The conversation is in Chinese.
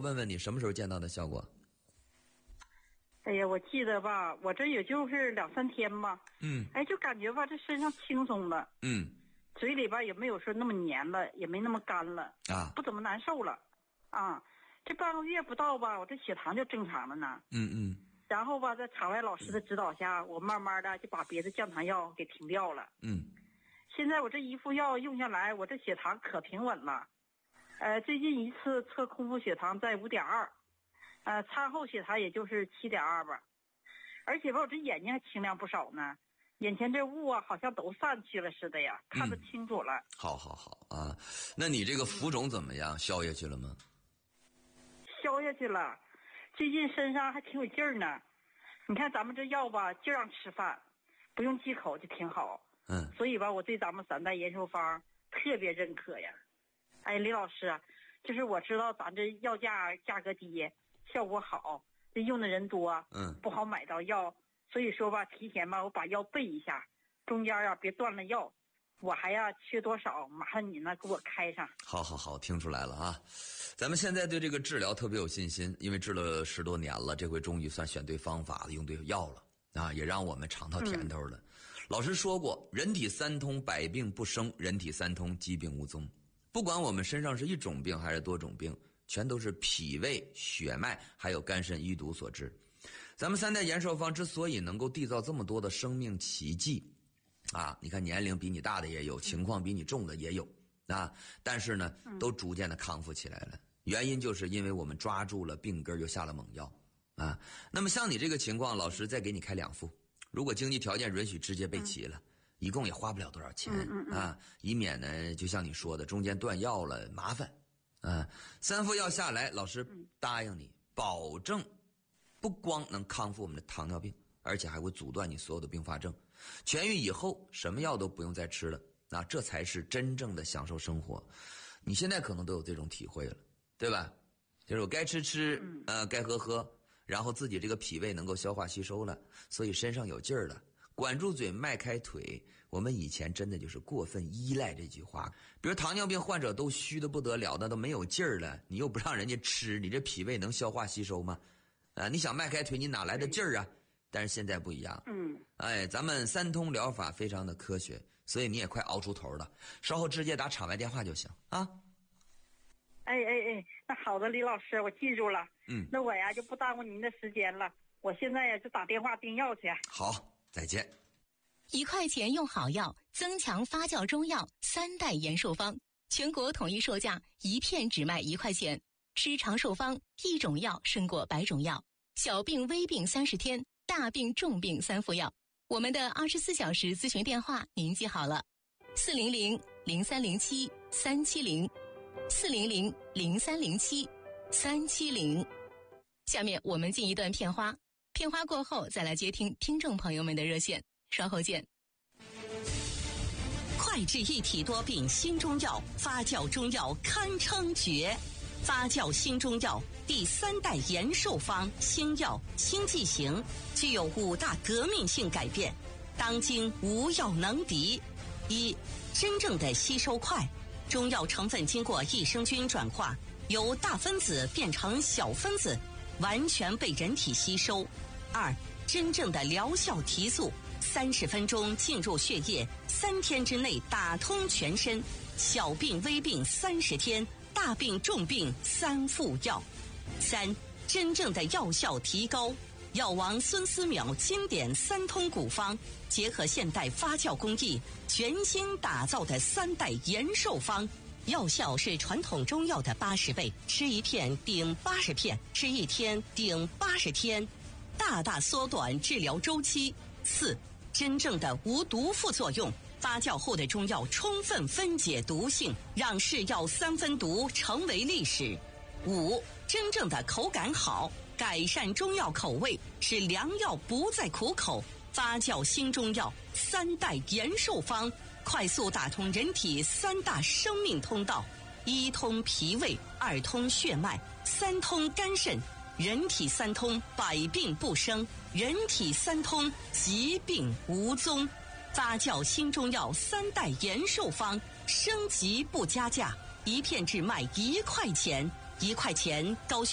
问问你什么时候见到的效果？ 哎呀，我记得吧，我这也就是2、3天吧。就感觉吧，这身上轻松了。嘴里吧也没有说那么黏了，也没那么干了啊，不怎么难受了啊。这半个月不到吧，我这血糖就正常了呢。然后吧，在场外老师的指导下，我慢慢的就把别的降糖药给停掉了。现在我这一副药用下来，我这血糖可平稳了。最近一次测空腹血糖在5.2，餐后血糖也就是7.2吧。而且吧，我这眼睛还清亮不少呢，眼前这雾啊，好像都散去了似的呀，看得清楚了。 好啊，那你这个浮肿怎么样？消下去了吗？ 消下去了，最近身上还挺有劲儿呢。你看咱们这药吧，就让吃饭，不用忌口就挺好。所以吧，我对咱们3代延寿方特别认可呀。哎，李老师，就是我知道咱这药价格低，效果好，这用的人多，不好买到药，所以说吧，提前吧，我把药备一下，中间啊别断了药。我还缺多少，麻烦你呢给我开上。 好，听出来了啊。咱们现在对这个治疗特别有信心，因为治了10多年了，这回终于算选对方法了，用对药了啊，也让我们尝到甜头了。老师说过，人体三通，百病不生；人体三通，疾病无踪。不管我们身上是一种病还是多种病，全都是脾胃、血脉还有肝肾淤堵所致。咱们3代延寿方之所以能够缔造这么多的生命奇迹啊，你看年龄比你大的也有，情况比你重的也有啊，但是呢都逐渐的康复起来了。原因就是因为我们抓住了病根，又下了猛药啊。那么像你这个情况，老师再给你开2副，如果经济条件允许，直接备齐了，一共也花不了多少钱啊，以免呢就像你说的中间断药了麻烦啊。3副药下来，老师答应你，保证不光能康复我们的糖尿病，而且还会阻断你所有的并发症。痊愈以后什么药都不用再吃了啊，这才是真正的享受生活。你现在可能都有这种体会了，对吧？就是我该吃吃该喝喝，然后自己这个脾胃能够消化吸收了，所以身上有劲儿了。管住嘴，迈开腿，我们以前真的就是过分依赖这句话。比如糖尿病患者都虚得不得了，那都没有劲儿了，你又不让人家吃，你这脾胃能消化吸收吗？你想迈开腿，你哪来的劲儿啊？但是现在不一样，咱们3通疗法非常的科学，所以你也快熬出头了。稍后直接打场外电话就行啊。 那好的，李老师，我记住了。那我呀就不耽误您的时间了，我现在呀就打电话订药去。 好，再见。 1块钱用好药，增强发酵中药3代延寿方，全国统一售价1片只卖1块钱。吃长寿方，一种药胜过100种药。小病微病30天，大病重病3副药。我们的24小时咨询电话您记好了，400-0307-370，400-0307-370。下面我们进一段片花，片花过后再来接听听众朋友们的热线，稍后见。 快治一体多病新中药，发酵中药堪称绝。发酵新中药第3代延寿方新药新剂型，具有5大革命性改变，当今无药能敌。1. 真正的吸收快，中药成分经过益生菌转化，由大分子变成小分子，完全被人体吸收。2. 真正的疗效提速，30分钟进入血液，3天之内打通全身，小病微病30天，大病重病3副药。3. 真正的药效提高，药王孙思邈经典3通古方，结合现代发酵工艺，全新打造的3代延寿方，药效是传统中药的80倍，吃1片顶80片，吃1天顶80天，大大缩短治疗周期。4. 真正的无毒副作用，发酵后的中药充分分解毒性，让是药3分毒成为历史。5. 真正的口感好，改善中药口味，使良药不再苦口。发酵新中药3代延寿方，快速打通人体3大生命通道：1通脾胃，2通血脉，3通肝肾。人体3通，百病不生；人体3通，疾病无踪。发酵新中药3代延寿方，升级不加价，1片只卖1块钱，1块钱高